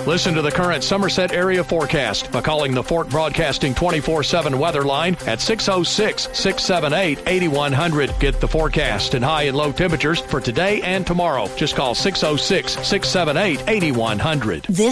Listen to the current Somerset area forecast by calling the Fort Broadcasting 24/7 weather line at 606-678-8100. Get the forecast and high and low temperatures for today and tomorrow. Just call 606-678-8100. This